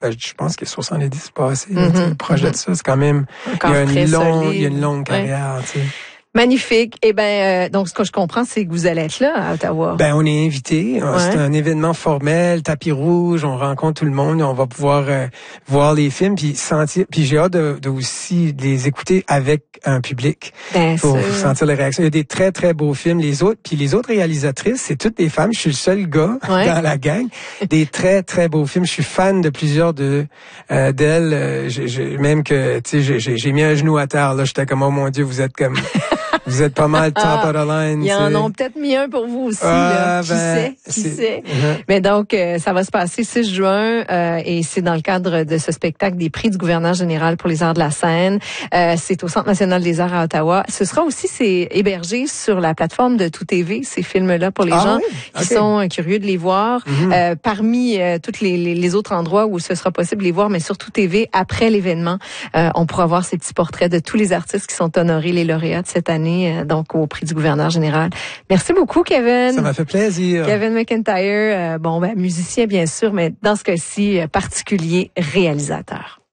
je pense que 70 passés, proche de ça. C'est quand même, encore il y a une longue ouais. carrière, tu sais. Magnifique. Eh ben, donc ce que je comprends, c'est que vous allez être là à Ottawa. Ben, on est invités. Ouais. C'est un événement formel, tapis rouge. On rencontre tout le monde. On va pouvoir voir les films puis sentir. Puis j'ai hâte de aussi les écouter avec un public pour sentir les réactions. Il y a des très très beaux films. Les autres réalisatrices, c'est toutes des femmes. Je suis le seul gars dans la gang. Des très très beaux films. Je suis fan de plusieurs d'elles. Même que tu sais, j'ai mis un genou à terre. Là, j'étais comme oh mon Dieu, vous êtes comme vous êtes pas mal top of the line. Ils en ont peut-être mis un pour vous aussi. Là. Qui sait? Mais donc, ça va se passer 6 juin et c'est dans le cadre de ce spectacle des prix du gouverneur général pour les arts de la scène. C'est au Centre national des arts à Ottawa. Ce sera aussi hébergé sur la plateforme de Tout TV, ces films-là, pour les gens qui sont curieux de les voir. Parmi tous les autres endroits où ce sera possible de les voir, mais sur Tout TV, après l'événement, on pourra voir ces petits portraits de tous les artistes qui sont honorés, les lauréats de cette année. Donc au prix du gouverneur général. Merci beaucoup, Kevin. Ça m'a fait plaisir. Kevin McIntyre, musicien bien sûr, mais dans ce cas-ci, particulier réalisateur.